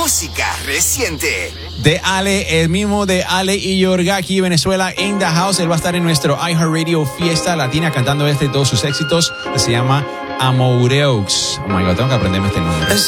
música reciente. De Ale, el mismo de Ale y Yorga, aquí Venezuela in the house. Él va a estar en nuestro iHeartRadio Fiesta Latina cantando todos sus éxitos. Se llama Amoreux. Oh my God, tengo que aprenderme este nombre.